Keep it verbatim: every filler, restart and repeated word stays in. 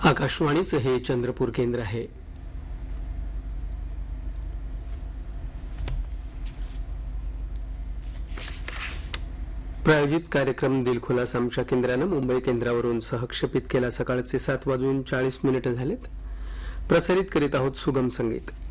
आकाशवाणीचं हे चंद्रपूर केंद्र आहे. प्रायोजित कार्यक्रम दिलखुलास आमच्या केंद्रानं मुंबई केंद्रावरून सहक्षेपित केला. सकाळचे सात वाजून चाळीस मिनिटं झालेत. प्रसारित करीत आहोत सुगम संगीत.